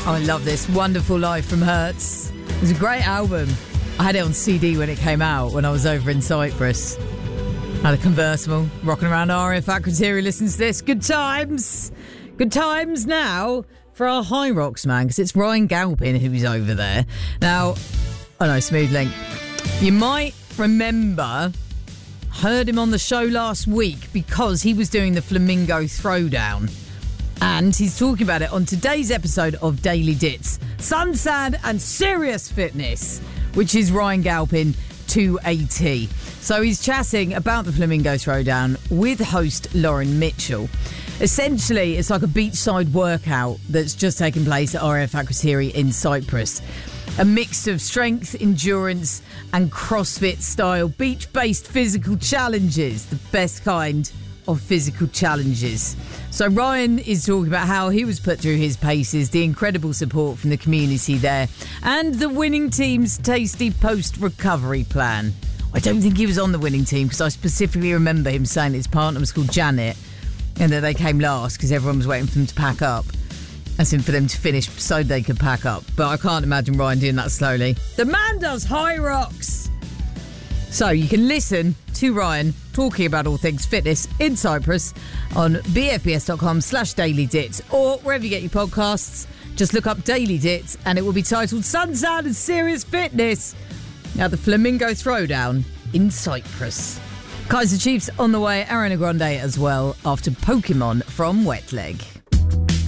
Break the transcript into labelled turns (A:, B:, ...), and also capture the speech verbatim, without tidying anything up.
A: Oh, I love this. Wonderful Life from Hertz. It was a great album. I had it on C D when it came out when I was over in Cyprus. I had a convertible, rocking around R F Aquateria, listens to this. Good times. Good times now for our High Rocks man, because it's Ryan Galpin who's over there. Now, oh no, Smooth Link. You might remember, heard him on the show last week because he was doing the Flamingo Throwdown. And he's talking about it on today's episode of Daily Dits. Sun, Sand and Serious Fitness, which is Ryan Galpin to a T. So he's chatting about the Flamingo Throwdown with host Lauren Mitchell. Essentially, it's like a beachside workout that's just taken place at R F Aquateria in Cyprus. A mix of strength, endurance and CrossFit-style beach-based physical challenges. The best kind of physical challenges. So Ryan is talking about how he was put through his paces, the incredible support from the community there, and the winning team's tasty post-recovery plan. I don't think he was on the winning team because I specifically remember him saying his partner was called Janet and that they came last because everyone was waiting for them to pack up. As in for them to finish so they could pack up. But I can't imagine Ryan doing that slowly. The man does High Rocks! So you can listen to Ryan talking about all things fitness in Cyprus on bfbs.com slash Daily Dits, or wherever you get your podcasts. Just look up Daily Dits and it will be titled Sun, Sand and Serious Fitness. Now the Flamingo Throwdown in Cyprus. Kaiser Chiefs on the way, Ariana Grande as well after Pokemon from Wet Leg.